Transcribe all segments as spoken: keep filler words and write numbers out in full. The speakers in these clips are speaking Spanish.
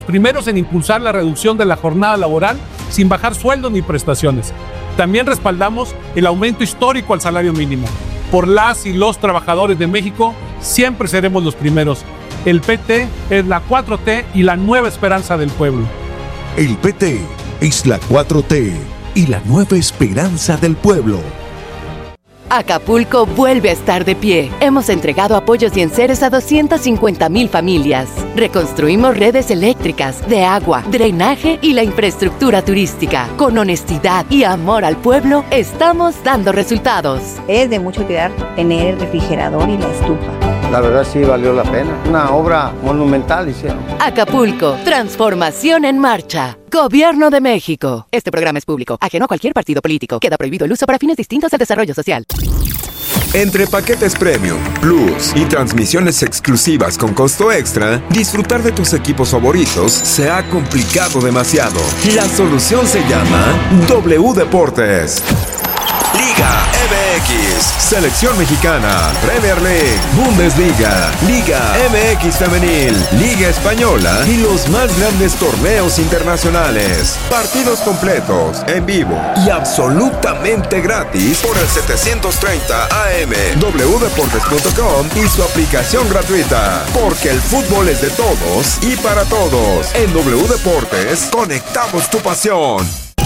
Primeros en impulsar la reducción de la jornada laboral sin bajar sueldos ni prestaciones. También respaldamos el aumento histórico al salario mínimo. Por las y los trabajadores de México, siempre seremos los primeros. El P T es la cuatro T y la nueva esperanza del pueblo. El P T es la cuatro T y la nueva esperanza del pueblo. Acapulco vuelve a estar de pie. Hemos entregado apoyos y enseres a doscientas cincuenta mil familias. Reconstruimos redes eléctricas, de agua, drenaje y la infraestructura turística. Con honestidad y amor al pueblo, estamos dando resultados. Es de mucha utilidad tener el refrigerador y la estufa. La verdad sí valió la pena. Una obra monumental hicieron. Acapulco, transformación en marcha. Gobierno de México. Este programa es público, ajeno a cualquier partido político. Queda prohibido el uso para fines distintos al desarrollo social. Entre paquetes premium, plus y transmisiones exclusivas con costo extra, disfrutar de tus equipos favoritos se ha complicado demasiado. La solución se llama W Deportes. Liga M X, Selección Mexicana, Premier League, Bundesliga, Liga M X Femenil, Liga Española y los más grandes torneos internacionales. Partidos completos, en vivo y absolutamente gratis por el setecientos treinta A M, w deportes punto com y su aplicación gratuita. Porque el fútbol es de todos y para todos. En W Deportes, conectamos tu pasión.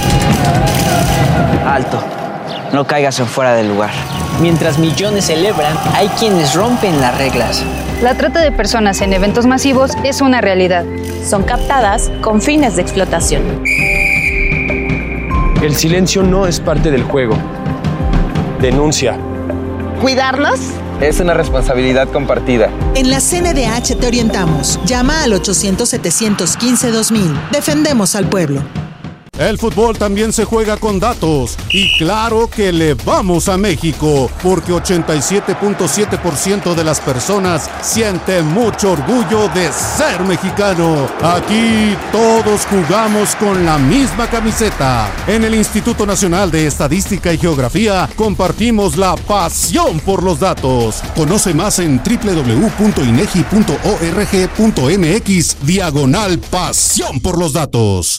Alto. No caigas en fuera del lugar. Mientras millones celebran, hay quienes rompen las reglas. La trata de personas en eventos masivos es una realidad. Son captadas con fines de explotación. El silencio no es parte del juego. Denuncia. ¿Cuidarnos? Es una responsabilidad compartida. En la C N D H te orientamos. Llama al ochocientos, setecientos quince, dos mil. Defendemos al pueblo. El fútbol también se juega con datos y claro que le vamos a México porque ochenta y siete punto siete por ciento de las personas sienten mucho orgullo de ser mexicano. Aquí todos jugamos con la misma camiseta. En el Instituto Nacional de Estadística y Geografía compartimos la pasión por los datos. Conoce más en doble u doble u doble u punto inegi punto org punto mx diagonal pasión por los datos.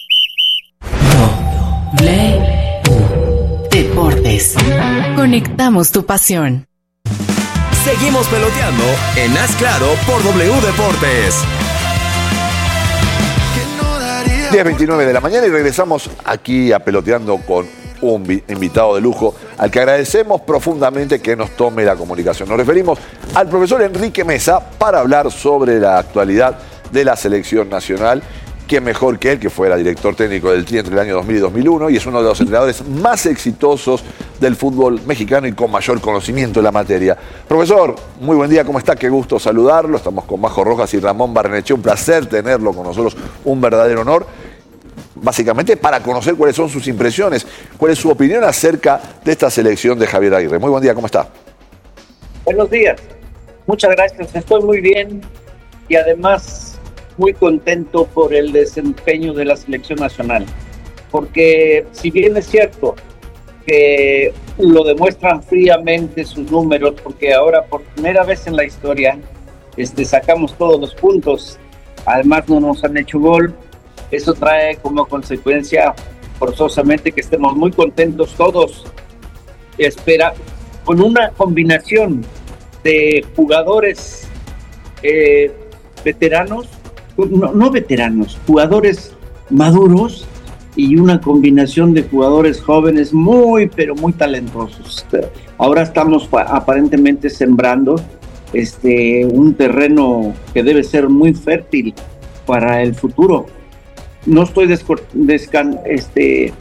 Deportes. Conectamos tu pasión. Seguimos peloteando en Haz Claro por W Deportes. diez veintinueve de la mañana y regresamos aquí a Peloteando con un vi- invitado de lujo al que agradecemos profundamente que nos tome la comunicación. Nos referimos al profesor Enrique Mesa para hablar sobre la actualidad de la selección nacional. ¿Quién mejor que él, que fuera director técnico del Tri entre el año dos mil y dos mil uno y es uno de los entrenadores más exitosos del fútbol mexicano y con mayor conocimiento de la materia? Profesor, muy buen día, ¿cómo está? Qué gusto saludarlo. Estamos con Majo Rojas y Ramón Barrenechea. Un placer tenerlo con nosotros, un verdadero honor. Básicamente para conocer cuáles son sus impresiones, cuál es su opinión acerca de esta selección de Javier Aguirre. Muy buen día, ¿cómo está? Buenos días, muchas gracias, estoy muy bien y además muy contento por el desempeño de la selección nacional, porque si bien es cierto que lo demuestran fríamente sus números, porque ahora por primera vez en la historia este, sacamos todos los puntos, además no nos han hecho gol, eso trae como consecuencia forzosamente que estemos muy contentos todos, espera, con una combinación de jugadores eh, veteranos, No, no veteranos, jugadores maduros y una combinación de jugadores jóvenes muy, pero muy talentosos. Ahora estamos aparentemente sembrando este, un terreno que debe ser muy fértil para el futuro. No estoy desco- descan- este,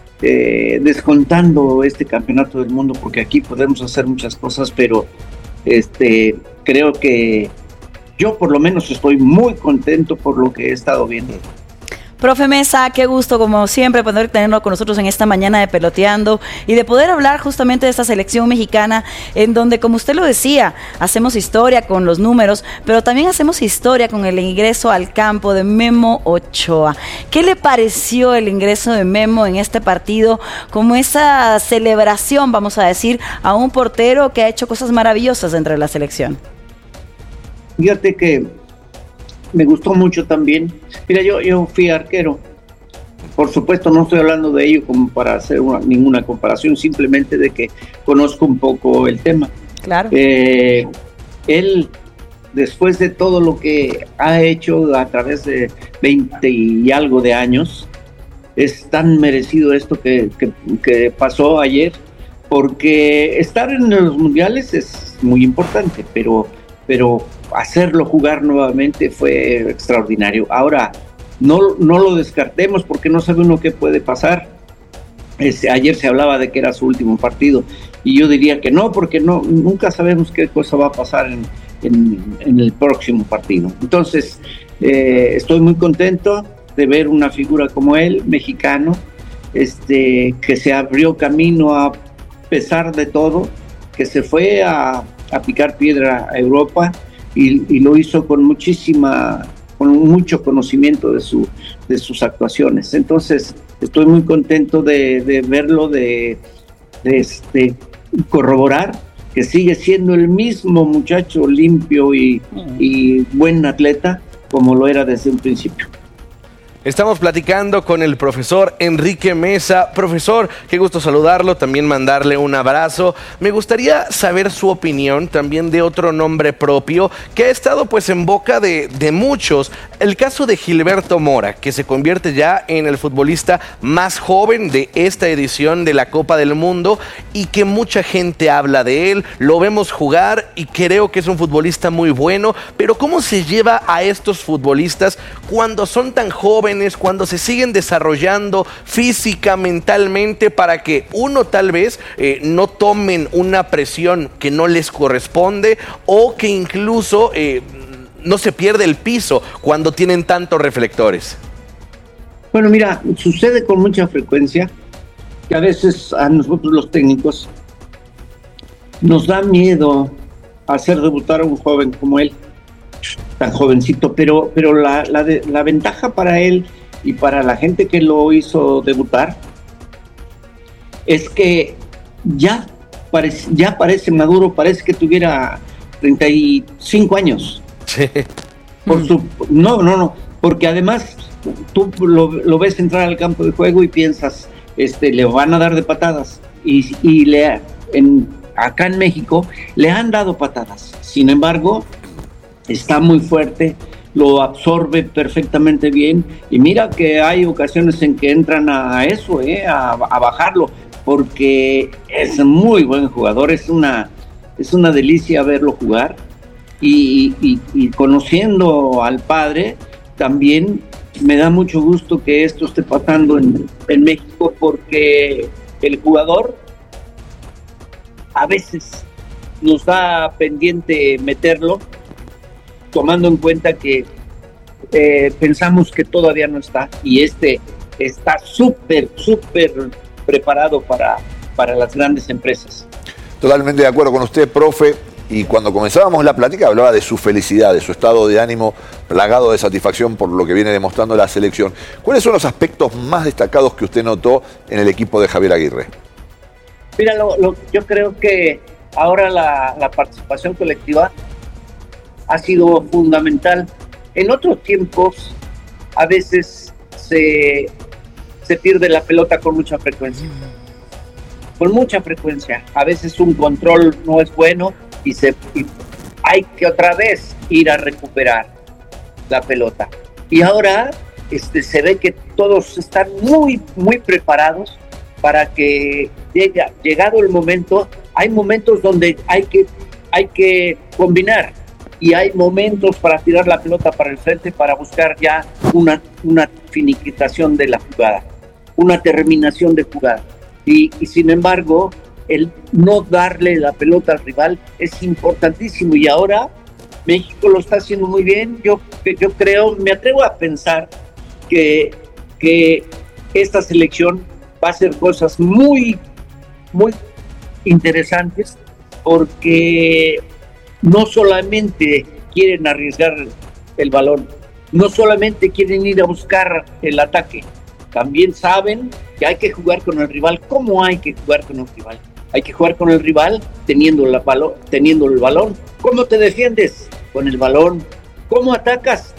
eh, descontando este campeonato del mundo porque aquí podemos hacer muchas cosas, pero este, creo que yo por lo menos estoy muy contento por lo que he estado viendo. Profe Mesa, qué gusto como siempre poder tenerlo con nosotros en esta mañana de Peloteando y de poder hablar justamente de esta selección mexicana en donde, como usted lo decía, hacemos historia con los números, pero también hacemos historia con el ingreso al campo de Memo Ochoa. ¿Qué le pareció el ingreso de Memo en este partido como esa celebración, vamos a decir, a un portero que ha hecho cosas maravillosas dentro de la selección? Fíjate que me gustó mucho también. Mira, yo, yo fui arquero. Por supuesto, no estoy hablando de ello como para hacer una, ninguna comparación, simplemente de que conozco un poco el tema. Claro. Eh, él, después de todo lo que ha hecho a través de veinte y algo de años, es tan merecido esto que, que, que pasó ayer, porque estar en los mundiales es muy importante, pero, pero hacerlo jugar nuevamente fue extraordinario. Ahora, no, no lo descartemos porque no sabe uno qué puede pasar. Este, ayer se hablaba de que era su último partido y yo diría que no, porque no, nunca sabemos qué cosa va a pasar en, en, en el próximo partido. Entonces, eh, estoy muy contento de ver una figura como él, mexicano, este, que se abrió camino a pesar de todo, que se fue a, a picar piedra a Europa y, y lo hizo con muchísima, con mucho conocimiento de, su, de sus actuaciones. Entonces, estoy muy contento de, de verlo, de, de este, corroborar que sigue siendo el mismo muchacho limpio y, y buen atleta como lo era desde un principio. Estamos platicando con el profesor Enrique Meza. Profesor, qué gusto saludarlo, también mandarle un abrazo. Me gustaría saber su opinión también de otro nombre propio que ha estado pues en boca de, de muchos. El caso de Gilberto Mora, que se convierte ya en el futbolista más joven de esta edición de la Copa del Mundo y que mucha gente habla de él, lo vemos jugar y creo que es un futbolista muy bueno, pero ¿cómo se lleva a estos futbolistas cuando son tan jóvenes, cuando se siguen desarrollando física, mentalmente, para que uno tal vez eh, no tomen una presión que no les corresponde o que incluso eh, no se pierde el piso cuando tienen tantos reflectores? Bueno, mira, sucede con mucha frecuencia que a veces a nosotros los técnicos nos da miedo hacer debutar a un joven como él, tan jovencito, pero, pero la, la, de, la ventaja para él y para la gente que lo hizo debutar es que ya parece, ya parece maduro, parece que tuviera treinta y cinco años. Sí. Por su, no, no, no, porque además tú lo, lo ves entrar al campo de juego y piensas, este, le van a dar de patadas, y, y le, en, acá en México le han dado patadas, sin embargo, está muy fuerte, lo absorbe perfectamente bien, y mira que hay ocasiones en que entran a eso, eh, a, a bajarlo, porque es muy buen jugador, es una, es una delicia verlo jugar, y, y, y conociendo al padre, también me da mucho gusto que esto esté pasando en, en México, porque el jugador a veces nos da pendiente meterlo, tomando en cuenta que eh, pensamos que todavía no está, y este está súper, súper preparado para, para las grandes empresas. Totalmente de acuerdo con usted, profe, y cuando comenzábamos la plática hablaba de su felicidad, de su estado de ánimo plagado de satisfacción por lo que viene demostrando la selección. ¿Cuáles son los aspectos más destacados que usted notó en el equipo de Javier Aguirre? Mira, lo, lo, yo creo que ahora la, la participación colectiva ha sido fundamental. En otros tiempos, a veces se, se pierde la pelota con mucha frecuencia. Con mucha frecuencia. A veces un control no es bueno y, se, y hay que otra vez ir a recuperar la pelota. Y ahora este, se ve que todos están muy, muy preparados para que llegue, llegado el momento, hay momentos donde hay que, hay que combinar. Y hay momentos para tirar la pelota para el frente, para buscar ya una, una finiquitación de la jugada, una terminación de jugada. Y, y sin embargo, el no darle la pelota al rival es importantísimo. Y ahora México lo está haciendo muy bien. Yo, yo creo, me atrevo a pensar que, que esta selección va a hacer cosas muy, muy interesantes, porque no solamente quieren arriesgar el balón, no solamente quieren ir a buscar el ataque, también saben que hay que jugar con el rival. ¿Cómo hay que jugar con el rival? Hay que jugar con el rival teniendo, la balo- teniendo el balón. ¿Cómo te defiendes? Con el balón. ¿Cómo atacas?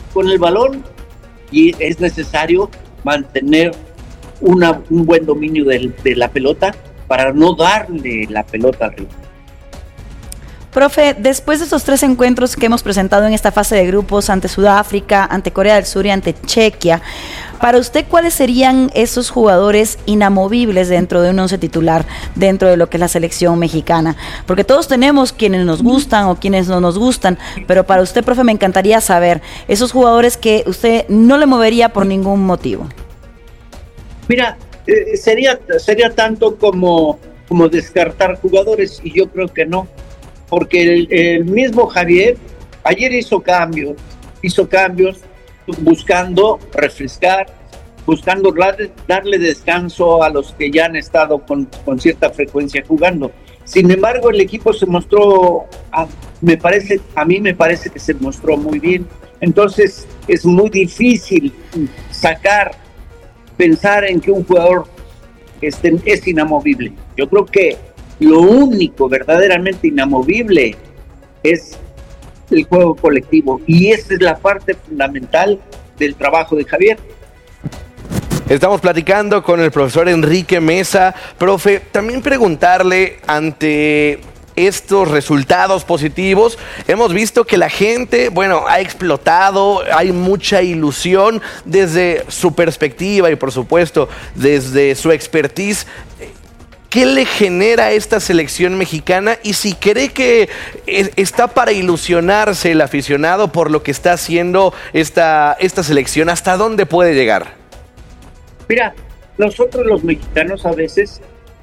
con el balón y es necesario mantener una, un buen dominio de, de la pelota para no darle la pelota arriba. Profe, después de estos tres encuentros que hemos presentado en esta fase de grupos ante Sudáfrica, ante Corea del Sur y ante Chequia, para usted, ¿cuáles serían esos jugadores inamovibles dentro de un once titular, dentro de lo que es la selección mexicana? Porque todos tenemos quienes nos gustan o quienes no nos gustan, pero para usted, profe, me encantaría saber esos jugadores que usted no le movería por ningún motivo. Mira, eh, sería, sería tanto como, como descartar jugadores, y yo creo que no. Porque el, el mismo Javier ayer hizo cambios, hizo cambios buscando refrescar, buscando darle, darle descanso a los que ya han estado con, con cierta frecuencia jugando. Sin embargo, el equipo se mostró, a, me parece, a mí me parece que se mostró muy bien. Entonces es muy difícil sacar, pensar en que un jugador este, es inamovible. Yo creo que lo único verdaderamente inamovible es el juego colectivo, y esa es la parte fundamental del trabajo de Javier. Estamos platicando con el profesor Enrique Mesa. Profe, también preguntarle, ante estos resultados positivos, hemos visto que la gente, bueno, ha explotado, hay mucha ilusión desde su perspectiva y por supuesto desde su expertise. ¿Qué le genera a esta selección mexicana? Y si cree que está para ilusionarse el aficionado por lo que está haciendo esta, esta selección, ¿hasta dónde puede llegar? Mira, nosotros los mexicanos a veces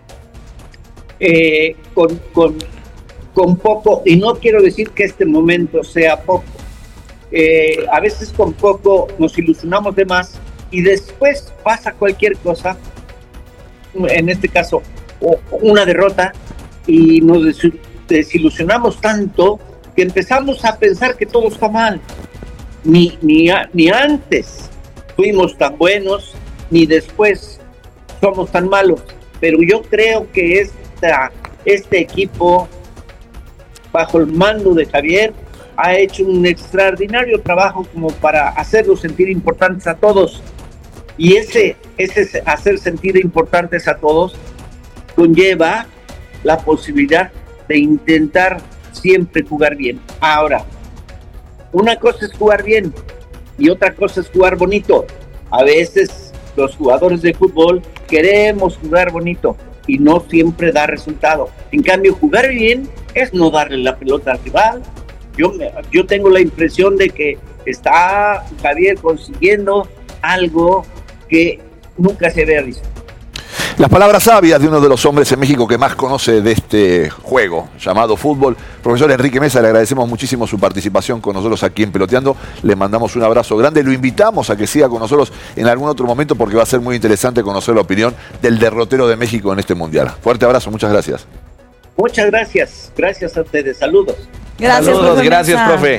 eh, con, con, con poco, y no quiero decir que este momento sea poco, eh, a veces con poco nos ilusionamos de más y después pasa cualquier cosa, en este caso una derrota, y nos desilusionamos tanto que empezamos a pensar que todo está mal. Ni, ni, a, ni antes fuimos tan buenos, ni después somos tan malos. Pero yo creo que esta, este equipo, bajo el mando de Javier, ha hecho un extraordinario trabajo como para hacerlos sentir importantes a todos. Y ese, ese hacer sentir importantes a todos conlleva la posibilidad de intentar siempre jugar bien. Ahora, una cosa es jugar bien y otra cosa es jugar bonito. A veces los jugadores de fútbol queremos jugar bonito y no siempre da resultado. En cambio, jugar bien es no darle la pelota al rival. Yo, yo tengo la impresión de que está Javier consiguiendo algo que nunca se había visto. Las palabras sabias de uno de los hombres en México que más conoce de este juego llamado fútbol. Profesor Enrique Mesa, le agradecemos muchísimo su participación con nosotros aquí en Peloteando. Le mandamos un abrazo grande. Lo invitamos a que siga con nosotros en algún otro momento porque va a ser muy interesante conocer la opinión del derrotero de México en este Mundial. Fuerte abrazo, muchas gracias. Muchas gracias. Gracias a ustedes. Saludos. Gracias, Saludos, profe gracias, Mesa. profe.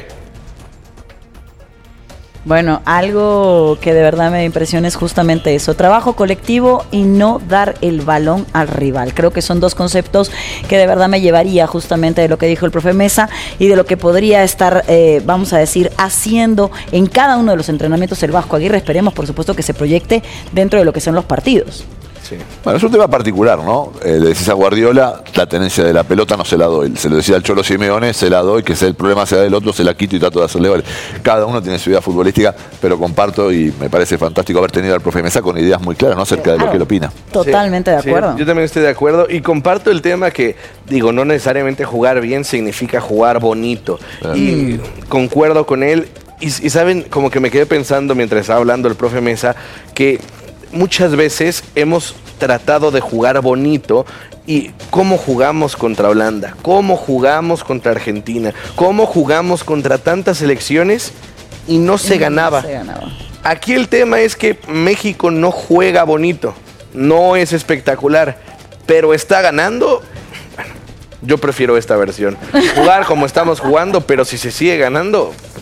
Bueno, algo que de verdad me impresiona es justamente eso, trabajo colectivo y no dar el balón al rival. Creo que son dos conceptos que de verdad me llevaría justamente de lo que dijo el profe Mesa y de lo que podría estar, eh, vamos a decir, haciendo en cada uno de los entrenamientos el Vasco Aguirre. Esperemos, por supuesto, que se proyecte dentro de lo que son los partidos. Sí. Bueno, es un tema particular, ¿no? Eh, le decís a Guardiola, la tenencia de la pelota no se la doy. Se lo decía al Cholo Simeone, se la doy, que sea el problema sea del otro, se la quito y trato de hacerle goles. Cada uno tiene su idea futbolística, pero comparto y me parece fantástico haber tenido al profe Mesa con ideas muy claras, ¿no? Acerca de lo que él opina. Totalmente de acuerdo. Sí, yo también estoy de acuerdo y comparto el tema que, digo, no necesariamente jugar bien significa jugar bonito. Ah. Y concuerdo con él. Y, y saben, como que me quedé pensando mientras estaba hablando el profe Mesa, que muchas veces hemos tratado de jugar bonito y cómo jugamos contra Holanda, cómo jugamos contra Argentina, cómo jugamos contra tantas selecciones y no se ganaba. No se ganaba. Aquí el tema es que México no juega bonito, no es espectacular, pero está ganando. Bueno, yo prefiero esta versión. Jugar como estamos jugando, pero si se sigue ganando,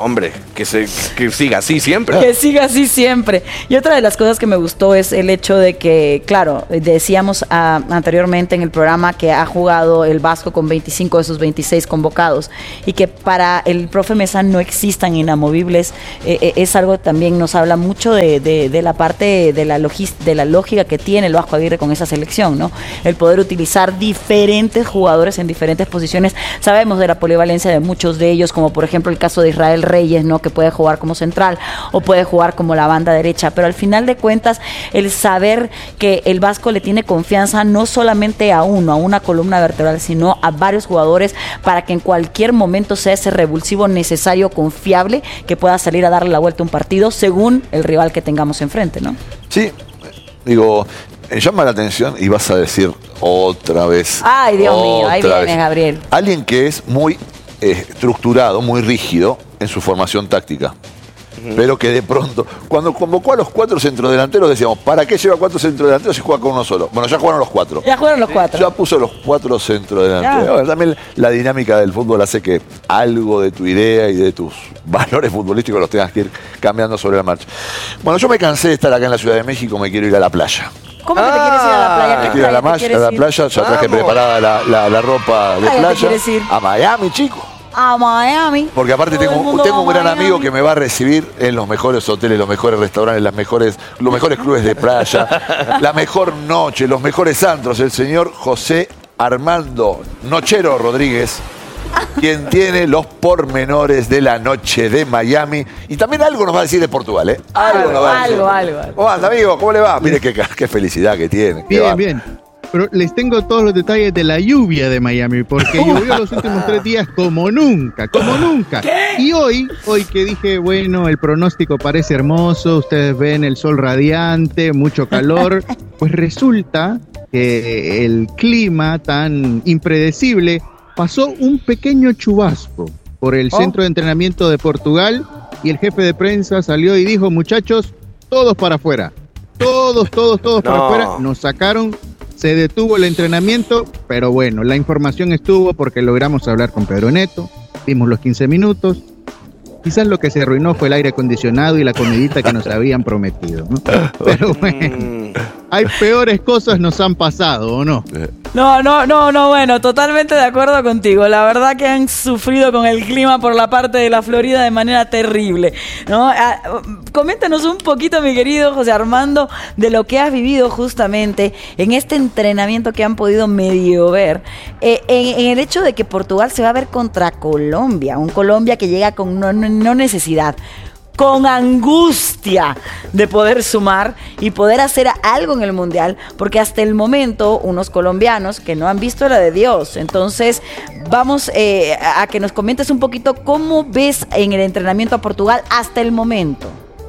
Hombre, que, se, que siga así siempre. Que siga así siempre. Y otra de las cosas que me gustó es el hecho de que, claro, decíamos uh, anteriormente en el programa que ha jugado el Vasco con veinticinco de sus veintiséis convocados y que para el profe Mesa no existan inamovibles. Eh, es algo que también nos habla mucho de, de, de la parte de la, logis, de la lógica que tiene el Vasco Aguirre con esa selección, ¿no? El poder utilizar diferentes jugadores en diferentes posiciones. Sabemos de la polivalencia de muchos de ellos, como por ejemplo el caso de Israel Reyes, ¿no? Que puede jugar como central o puede jugar como la banda derecha, pero al final de cuentas el saber que el Vasco le tiene confianza no solamente a uno, a una columna vertebral, sino a varios jugadores para que en cualquier momento sea ese revulsivo necesario, confiable, que pueda salir a darle la vuelta a un partido según el rival que tengamos enfrente, ¿no? Sí, digo, me llama la atención y vas a decir otra vez. Ay, Dios mío, ahí otra viene vez. Gabriel. Alguien que es muy eh, estructurado, muy rígido en su formación táctica. Uh-huh. Pero que de pronto, cuando convocó a los cuatro centrodelanteros, decíamos, ¿para qué lleva cuatro centrodelanteros si juega con uno solo? Bueno, ya jugaron los cuatro. Ya jugaron los cuatro. Ya puso los cuatro centrodelanteros. Bueno, también la dinámica del fútbol hace que algo de tu idea y de tus valores futbolísticos los tengas que ir cambiando sobre la marcha. Bueno, yo me cansé de estar acá en la Ciudad de México, me quiero ir a la playa. ¿Cómo que te quieres ir a la playa? Me quiero ir a la, playa, a la playa, ya traje Vamos. preparada la, la, la ropa de Ay, playa. ¿te quieres ir? A Miami, chico. A Miami. Porque aparte Todo el tengo, mundo tengo un va a gran Miami. amigo que me va a recibir en los mejores hoteles, los mejores restaurantes, las mejores, los mejores clubes de playa, la mejor noche, los mejores antros, el señor José Armando Nochero Rodríguez, quien tiene los pormenores de la noche de Miami. Y también algo nos va a decir de Portugal, ¿eh? Algo, nos va a decir. Algo, algo, algo. ¿Cómo anda, amigo? ¿Cómo le va? Mire qué, qué felicidad que tiene. Qué Bien, va. bien. Pero les tengo todos los detalles de la lluvia de Miami, porque llovió los últimos tres días como nunca, como nunca. Y hoy, hoy que dije, bueno, el pronóstico parece hermoso, ustedes ven el sol radiante, mucho calor, pues resulta que el clima tan impredecible pasó un pequeño chubasco por el Oh. centro de entrenamiento de Portugal y el jefe de prensa salió y dijo, muchachos, todos para afuera, todos, todos, todos para No. afuera, nos sacaron. Se detuvo el entrenamiento, pero bueno, la información estuvo porque logramos hablar con Pedro Neto, vimos los quince minutos. Quizás lo que se arruinó fue el aire acondicionado y la comidita que nos habían prometido, ¿no? Pero bueno, hay peores cosas nos han pasado, ¿o no? No, no, no, no, bueno, totalmente de acuerdo contigo. La verdad que han sufrido con el clima por la parte de la Florida de manera terrible, ¿no? Ah, coméntanos un poquito, mi querido José Armando, de lo que has vivido justamente en este entrenamiento que han podido medio ver, eh, en, en el hecho de que Portugal se va a ver contra Colombia, un Colombia que llega con no, no, no necesidad, con angustia de poder sumar y poder hacer algo en el Mundial, porque hasta el momento unos colombianos que no han visto la de Dios. Entonces vamos eh, a que nos comentes un poquito cómo ves en el entrenamiento a Portugal hasta el momento.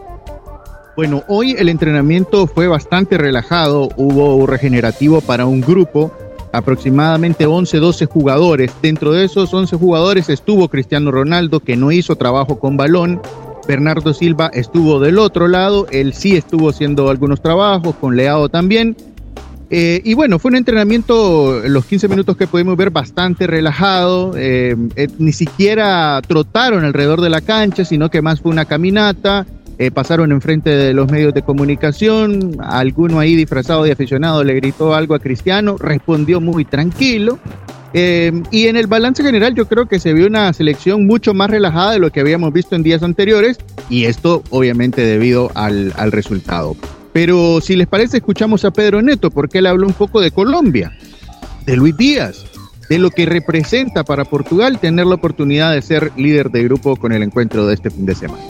Bueno, hoy el entrenamiento fue bastante relajado, hubo regenerativo para un grupo, aproximadamente once, doce jugadores. Dentro de esos once jugadores estuvo Cristiano Ronaldo, que no hizo trabajo con balón. Bernardo Silva estuvo del otro lado, él sí estuvo haciendo algunos trabajos, con Leao también. Eh, y bueno, fue un entrenamiento, los quince minutos que pudimos ver, bastante relajado. Eh, eh, ni siquiera trotaron alrededor de la cancha, sino que más fue una caminata. Eh, pasaron enfrente de los medios de comunicación, alguno ahí disfrazado de aficionado le gritó algo a Cristiano, respondió muy tranquilo. Eh, y en el balance general yo creo que se vio una selección mucho más relajada de lo que habíamos visto en días anteriores, y esto obviamente debido al, al resultado. Pero si les parece, escuchamos a Pedro Neto, porque él habló un poco de Colombia, de Luis Díaz, de lo que representa para Portugal tener la oportunidad de ser líder de grupo con el encuentro de este fin de semana.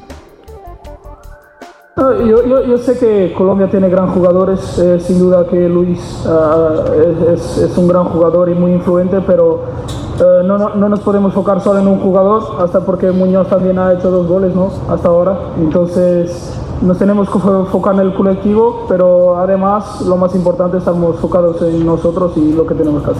Yo, yo, yo sé que Colombia tiene gran jugadores, eh, sin duda que Luis uh, es, es un gran jugador y muy influente, pero uh, no, no, no nos podemos enfocar solo en un jugador, hasta porque Muñoz también ha hecho dos goles, ¿no? Hasta ahora. Entonces nos tenemos que enfocar en el colectivo, pero además lo más importante, estamos enfocados en nosotros y lo que tenemos que hacer.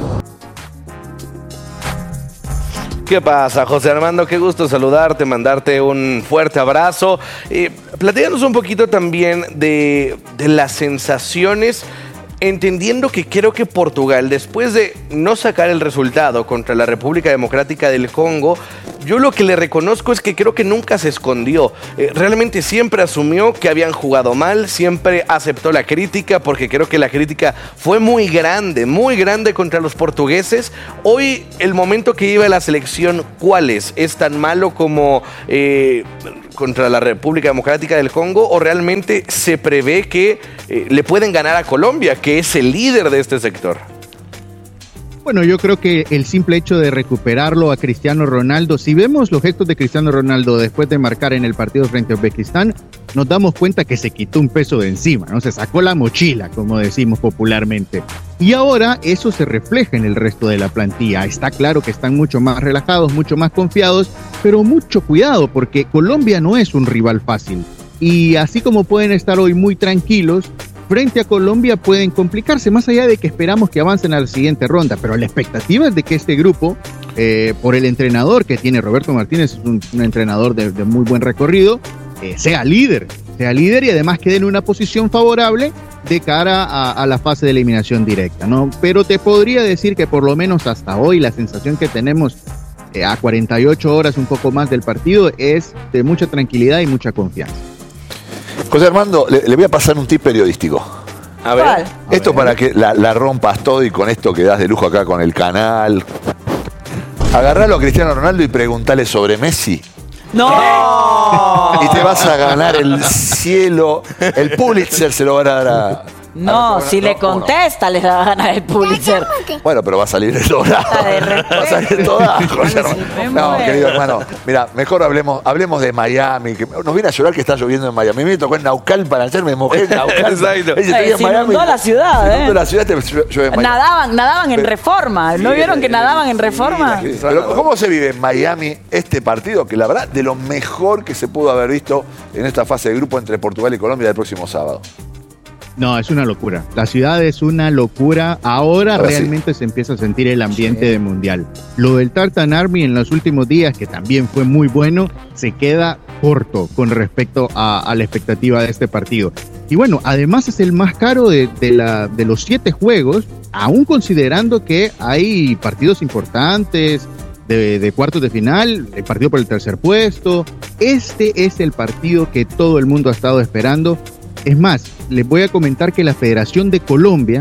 ¿Qué pasa, José Armando? Qué gusto saludarte, mandarte un fuerte abrazo. Eh, platícanos un poquito también de, de las sensaciones, entendiendo que creo que Portugal, después de no sacar el resultado contra la República Democrática del Congo, yo lo que le reconozco es que creo que nunca se escondió. Eh, realmente siempre asumió que habían jugado mal, siempre aceptó la crítica, porque creo que la crítica fue muy grande, muy grande contra los portugueses. Hoy, el momento que lleva la selección, ¿cuál es? ¿Es tan malo como eh, contra la República Democrática del Congo, o realmente se prevé que eh, le pueden ganar a Colombia, que es el líder de este sector? Bueno, yo creo que el simple hecho de recuperarlo a Cristiano Ronaldo, si vemos los gestos de Cristiano Ronaldo después de marcar en el partido frente a Uzbekistán, nos damos cuenta que se quitó un peso de encima, ¿no? Se sacó la mochila, como decimos popularmente. Y ahora eso se refleja en el resto de la plantilla. Está claro que están mucho más relajados, mucho más confiados, pero mucho cuidado, porque Colombia no es un rival fácil. Y así como pueden estar hoy muy tranquilos, frente a Colombia pueden complicarse, más allá de que esperamos que avancen a la siguiente ronda, pero la expectativa es de que este grupo, eh, por el entrenador que tiene Roberto Martínez, es un, un entrenador de, de muy buen recorrido, eh, sea líder, sea líder y además quede en una posición favorable de cara a, a la fase de eliminación directa, ¿no? Pero te podría decir que por lo menos hasta hoy la sensación que tenemos eh, a cuarenta y ocho horas, un poco más del partido, es de mucha tranquilidad y mucha confianza. José Armando, le, le voy a pasar un tip periodístico. A ver. ¿Cuál? Esto a ver. Para que la, la rompas todo y con esto que das de lujo acá con el canal. Agarralo a Cristiano Ronaldo y preguntale sobre Messi. ¡No! Y te vas a ganar el cielo. El Pulitzer se lo van a dar a... No, si le contesta, le va a ganar el Pulitzer. Bueno, pero va a salir el dorado. Va a salir todo abajo. No, querido hermano, mira, mejor hablemos, hablemos de Miami. Que nos viene a llorar que está lloviendo en Miami. Me tocó en Naucalpan ayer, me mojé en Naucalpan. Exacto. Se inundó la ciudad, ¿eh? Se la ciudad, te llueve en Miami. Nadaban, nadaban en Reforma. ¿No vieron que nadaban en Reforma? Pero ¿cómo se vive en Miami este partido? Que la verdad, de lo mejor que se pudo haber visto en esta fase de grupo entre Portugal y Colombia el próximo sábado. No, es una locura. La ciudad es una locura. Ahora, Ahora realmente sí se empieza a sentir el ambiente sí. de mundial. Lo del Tartan Army en los últimos días, que también fue muy bueno, se queda corto con respecto a, a la expectativa de este partido. Y bueno, además es el más caro de, de, la, de los siete juegos, aún considerando que hay partidos importantes de, de cuartos de final, el partido por el tercer puesto. Este es el partido que todo el mundo ha estado esperando. Es más, les voy a comentar que la Federación de Colombia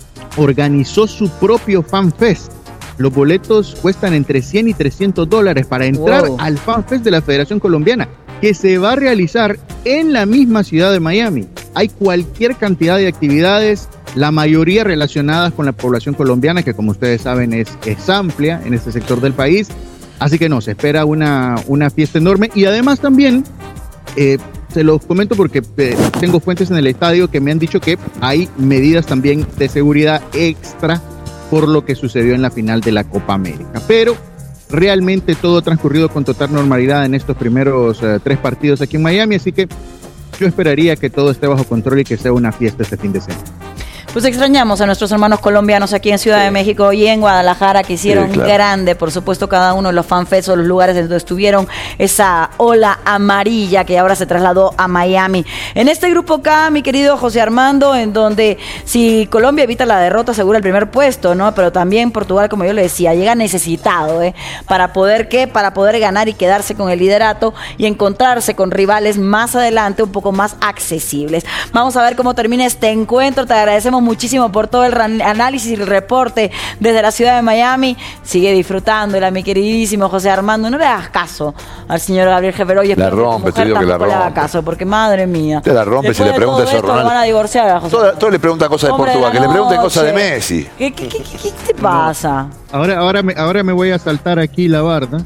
organizó su propio Fan Fest. Los boletos cuestan entre cien y trescientos dólares para entrar wow. al Fan Fest de la Federación Colombiana, que se va a realizar en la misma ciudad de Miami. Hay cualquier cantidad de actividades, la mayoría relacionadas con la población colombiana, que como ustedes saben es, es amplia en este sector del país. Así que no, se espera una, una fiesta enorme. Y además también... Eh, se los comento porque eh, tengo fuentes en el estadio que me han dicho que hay medidas también de seguridad extra por lo que sucedió en la final de la Copa América. Pero realmente todo ha transcurrido con total normalidad en estos primeros eh, tres partidos aquí en Miami, así que yo esperaría que todo esté bajo control y que sea una fiesta este fin de semana. Pues extrañamos a nuestros hermanos colombianos aquí en Ciudad sí. de México y en Guadalajara, que hicieron sí, claro. grande, por supuesto, cada uno de los fanfests o los lugares donde estuvieron, esa ola amarilla que ahora se trasladó a Miami. En este grupo K, mi querido José Armando, en donde si Colombia evita la derrota, asegura el primer puesto, ¿no? Pero también Portugal, como yo le decía, llega necesitado, ¿eh? Para poder, ¿qué? Para poder ganar y quedarse con el liderato y encontrarse con rivales más adelante un poco más accesibles. Vamos a ver cómo termina este encuentro. Te agradecemos muchísimo por todo el análisis y el reporte desde la ciudad de Miami. Sigue disfrutándola, mi queridísimo José Armando. No le hagas caso al señor Gabriel Jefferoy. Oye, la rompe, te digo que la rompe. Le haga caso, porque madre mía. Te la rompe si le preguntas a Ronaldo. Van a divorciar a José. Todo, todo le pregunta cosas de Portugal, que le pregunte cosas de Messi. ¿Qué, qué, qué, qué, qué te pasa? Ahora, ahora, me, ahora me voy a saltar aquí la barda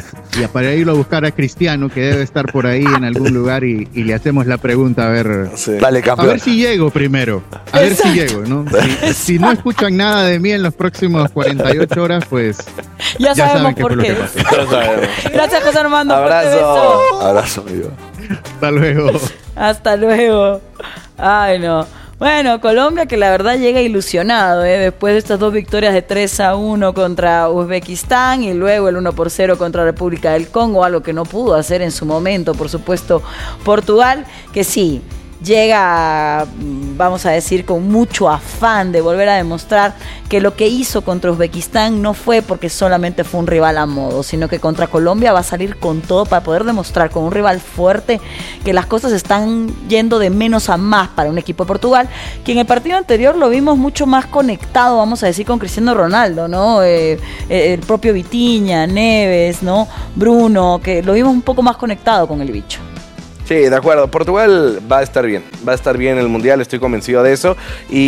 y para irlo a buscar a Cristiano, que debe estar por ahí en algún lugar, y, y le hacemos la pregunta a ver. Sí. Dale, campeón. A ver si llego primero. A Exacto. ver si llego, ¿no? Si, si no escuchan nada de mí en los próximos cuarenta y ocho horas, pues ya, ya sabemos saben qué por qué. qué Gracias, José Armando. Abrazo. Abrazo, amigo. Hasta luego. Hasta luego. Ay, no. Bueno, Colombia que la verdad llega ilusionado, ¿eh? Después de estas dos victorias de tres a uno contra Uzbekistán y luego el uno por cero contra República del Congo, algo que no pudo hacer en su momento, por supuesto, Portugal, que sí, llega, vamos a decir, con mucho afán de volver a demostrar que lo que hizo contra Uzbekistán no fue porque solamente fue un rival a modo, sino que contra Colombia va a salir con todo para poder demostrar con un rival fuerte que las cosas están yendo de menos a más para un equipo de Portugal, que en el partido anterior lo vimos mucho más conectado, vamos a decir, con Cristiano Ronaldo, ¿no? Eh, el propio Vitinha, Neves, ¿no? Bruno, que lo vimos un poco más conectado con el bicho. Sí, de acuerdo. Portugal va a estar bien. Va a estar bien en el Mundial, estoy convencido de eso.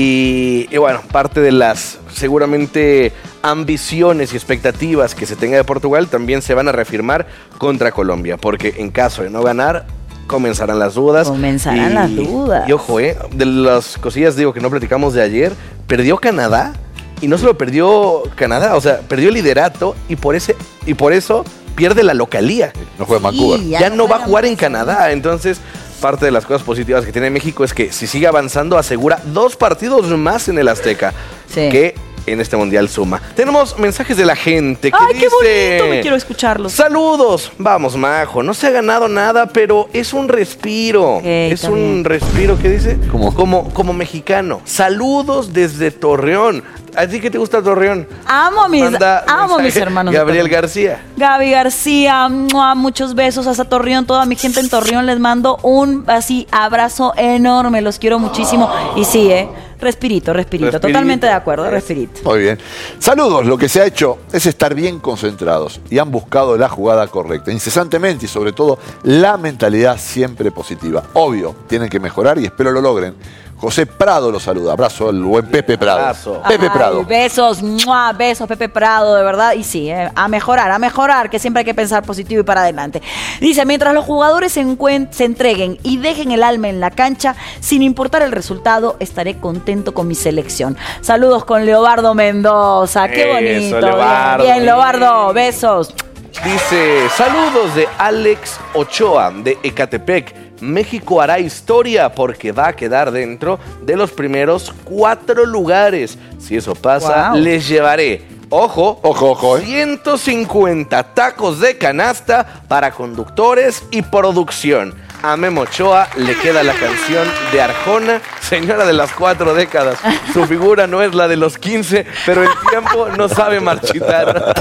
Y, y bueno, parte de las seguramente ambiciones y expectativas que se tenga de Portugal también se van a reafirmar contra Colombia. Porque en caso de no ganar, comenzarán las dudas. Comenzarán y, las dudas. Y ojo, eh, de las cosillas digo que no platicamos de ayer, perdió Canadá. Y no solo perdió Canadá, o sea, perdió el liderato y por, ese, y por eso pierde la localía. No juega en Vancouver. Sí, ya, ya no, no va a jugar en Canadá. Entonces, parte de las cosas positivas que tiene México es que si sigue avanzando asegura dos partidos más en el Azteca. Sí. Que en este Mundial suma. Tenemos mensajes de la gente que ¡ay, dice... qué bonito! Me quiero escucharlos. Saludos. Vamos, Majo. No se ha ganado nada, pero es un respiro. Okay, es un bien. respiro, ¿qué dice? ¿Cómo? Como, como mexicano. Saludos desde Torreón. ¿A ti qué te gusta Torreón? Amo a mis, amo mis hermanos. Gabriel García. Gaby García, ¡mua! Muchos besos hasta Torreón. Toda mi gente en Torreón les mando un así abrazo enorme. Los quiero muchísimo. Y sí, ¿eh? Respirito, respirito, respirito. Totalmente de acuerdo, respirito. Muy bien. Saludos. Lo que se ha hecho es estar bien concentrados y han buscado la jugada correcta, incesantemente, y sobre todo la mentalidad siempre positiva. Obvio, tienen que mejorar y espero lo logren. José Prado lo saluda. Abrazo al buen Pepe Prado. Abrazo. Pepe Ay, Prado. Besos, ¡mua! Besos, Pepe Prado, de verdad. Y sí, eh, a mejorar, a mejorar, que siempre hay que pensar positivo y para adelante. Dice, mientras los jugadores se, se entreguen y dejen el alma en la cancha, sin importar el resultado, estaré contento con mi selección. Saludos con Leobardo Mendoza. Qué bonito. Eso, Leobardo. Bien, bien, Leobardo. Besos. Dice, saludos de Alex Ochoa, de Ecatepec. México hará historia porque va a quedar dentro de los primeros cuatro lugares. Si eso pasa, wow. les llevaré, ojo, ojo, ojo, ¿eh? ciento cincuenta tacos de canasta para conductores y producción. A Memo Ochoa le queda la canción de Arjona, señora de las cuatro décadas. Su figura no es la de los quince, pero el tiempo no sabe marchitar.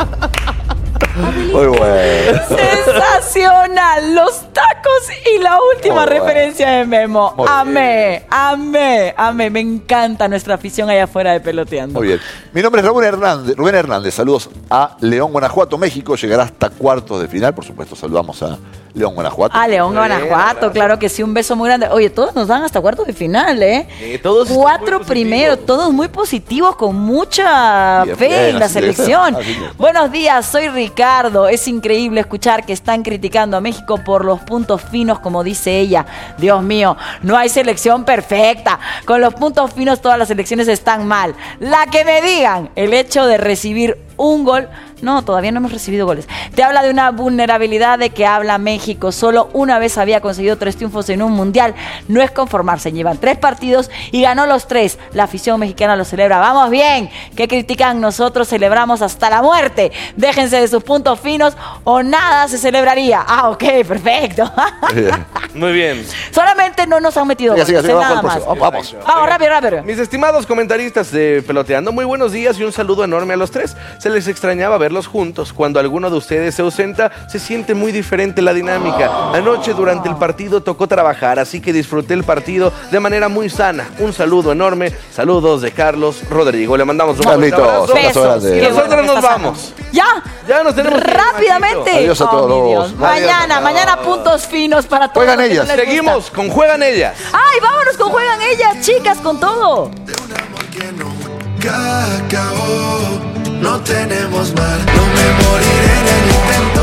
Muy bueno. Sensacional. Los tacos y la última Muy referencia bueno. de Memo. Muy amé, bien. amé, amé. Me encanta nuestra afición allá afuera de Peloteando. Muy bien. Mi nombre es Rubén Hernández. Rubén Hernández. Saludos a León, Guanajuato. México llegará hasta cuartos de final. Por supuesto, saludamos a León, Guanajuato. A León, Guanajuato. Claro que sí. Un beso muy grande. Oye, todos nos dan hasta cuartos de final, ¿eh? Eh, todos Cuatro primeros. Todos muy positivos, con mucha bien, fe bien, en la selección. Buenos días, soy Ricardo. Es increíble escuchar que están criticando a México por los puntos finos, como dice ella. Dios mío, no hay selección perfecta. Con los puntos finos todas las selecciones están mal. La que me digan, el hecho de recibir un gol... No, todavía no hemos recibido goles. Te habla de una vulnerabilidad de que habla México. Solo una vez había conseguido tres triunfos en un mundial. No es conformarse. Llevan tres partidos y ganó los tres. La afición mexicana lo celebra. ¡Vamos bien! ¿Qué critican? Nosotros celebramos hasta la muerte. Déjense de sus puntos finos o nada se celebraría. Ah, ok, perfecto. Muy bien. Solamente no nos han metido goles. Siga, siga, nada vamos, más. vamos, vamos. Vamos, rápido, rápido. Mis estimados comentaristas de Peloteando, muy buenos días y un saludo enorme a los tres. Se les extrañaba ver verlos juntos. Cuando alguno de ustedes se ausenta, se siente muy diferente la dinámica. Anoche durante el partido tocó trabajar, así que disfruté el partido de manera muy sana. Un saludo enorme. Saludos de Carlos Rodrigo. Le mandamos un fuerte abrazo. Besos. Y nosotros nos vamos. ¿Ya? Ya nos tenemos que ir, rápidamente. Adiós a todos. Oh, mañana, adiós. Mañana puntos finos para todos. Juegan ellas. Seguimos gusta. con Juegan Ellas. Ay, vámonos con Juegan Ellas, chicas, con todo. De un amor que nunca acabó. No tenemos mal, no me moriré en el intento.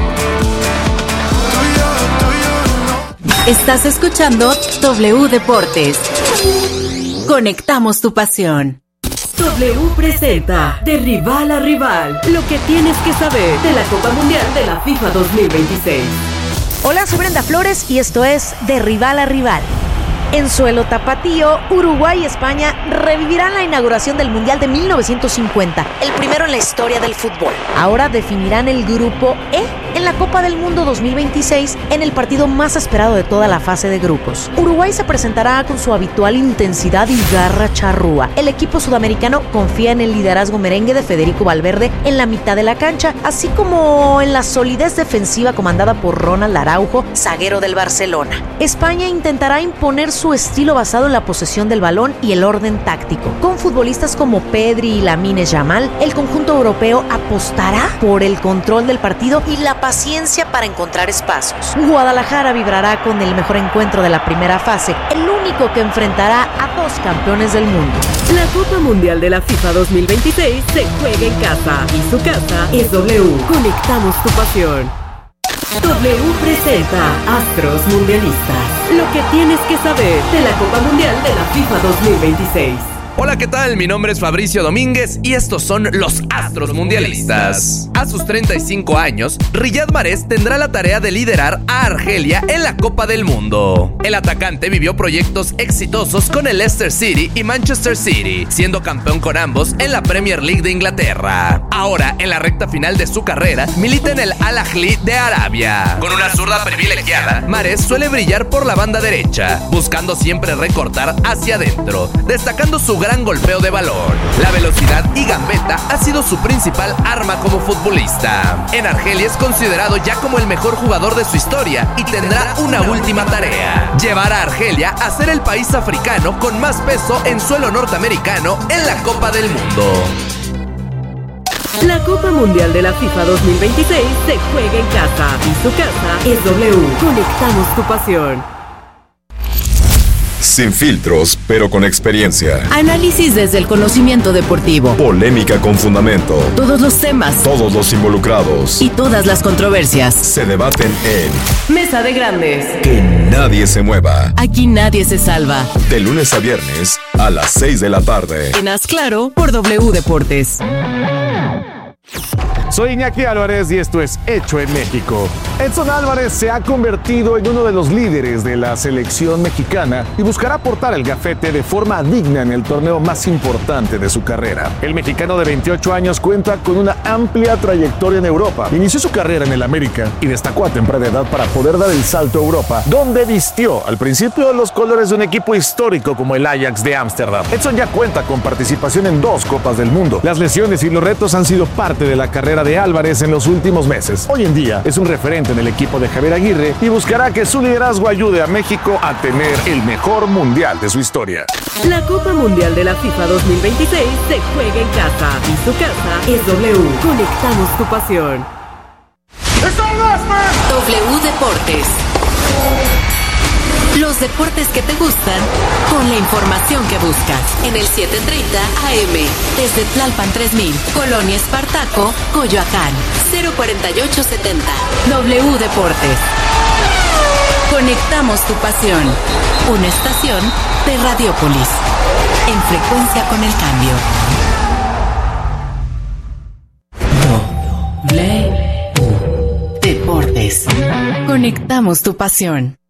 Tú y yo, tú y yo, no. Estás escuchando W Deportes. Conectamos tu pasión. W presenta De Rival a Rival, lo que tienes que saber de la Copa Mundial de la FIFA dos mil veintiséis. Hola, soy Brenda Flores y esto es De Rival a Rival. En suelo tapatío, Uruguay y España revivirán la inauguración del Mundial de mil novecientos cincuenta, el primero en la historia del fútbol. Ahora definirán el grupo E en la Copa del Mundo dos mil veintiséis en el partido más esperado de toda la fase de grupos. Uruguay se presentará con su habitual intensidad y garra charrúa. El equipo sudamericano confía en el liderazgo merengue de Federico Valverde en la mitad de la cancha, así como en la solidez defensiva comandada por Ronald Araujo, zaguero del Barcelona. España intentará imponer su estilo basado en la posesión del balón y el orden táctico. Con futbolistas como Pedri y Lamine Yamal, el conjunto europeo apostará por el control del partido y la paciencia para encontrar espacios. Guadalajara vibrará con el mejor encuentro de la primera fase, el único que enfrentará a dos campeones del mundo. La Copa Mundial de la FIFA dos mil veintiséis se juega en casa y su casa es W. Conectamos tu pasión. W presenta Astros Mundialistas. Lo que tienes que saber de la Copa Mundial de la FIFA dos mil veintiséis. Hola, ¿qué tal? Mi nombre es Fabricio Domínguez y estos son los Astros Mundialistas. A sus treinta y cinco años, Riyad Mahrez tendrá la tarea de liderar a Argelia en la Copa del Mundo. El atacante vivió proyectos exitosos con el Leicester City y Manchester City, siendo campeón con ambos en la Premier League de Inglaterra. Ahora, en la recta final de su carrera, milita en el Al Ahly de Arabia. Con una zurda privilegiada, Mahrez suele brillar por la banda derecha, buscando siempre recortar hacia adentro, destacando su gran golpeo de balón. La velocidad y gambeta ha sido su principal arma como futbolista. En Argelia es considerado ya como el mejor jugador de su historia y tendrá una última tarea: llevar a Argelia a ser el país africano con más peso en suelo norteamericano en la Copa del Mundo. La Copa Mundial de la FIFA dos mil veintiséis se juega en casa y su casa es W. Conectamos tu pasión. Sin filtros, pero con experiencia. Análisis desde el conocimiento deportivo. Polémica con fundamento. Todos los temas. Todos los involucrados. Y todas las controversias. Se debaten en Mesa de Grandes. Que nadie se mueva. Aquí nadie se salva. De lunes a viernes a las seis de la tarde. En Haz Claro por W Deportes. Soy Iñaki Álvarez y esto es Hecho en México. Edson Álvarez se ha convertido en uno de los líderes de la selección mexicana y buscará portar el gafete de forma digna en el torneo más importante de su carrera. El mexicano de veintiocho años cuenta con una amplia trayectoria en Europa. Inició su carrera en el América y destacó a temprana edad para poder dar el salto a Europa, donde vistió al principio los colores de un equipo histórico como el Ajax de Ámsterdam. Edson ya cuenta con participación en dos Copas del Mundo. Las lesiones y los retos han sido parte de la carrera de Álvarez en los últimos meses. Hoy en día es un referente en el equipo de Javier Aguirre y buscará que su liderazgo ayude a México a tener el mejor mundial de su historia. La Copa Mundial de la FIFA dos mil veintiséis se juega en casa y su casa es W. Conectamos tu pasión. W Deportes. Los deportes que te gustan con la información que buscas. En el siete treinta A M. Desde Tlalpan tres mil. Colonia Espartaco, Coyoacán. cero cuarenta y ocho setenta. W Deportes. Conectamos tu pasión. Una estación de Radiópolis. En frecuencia con el cambio. W Deportes. Conectamos tu pasión.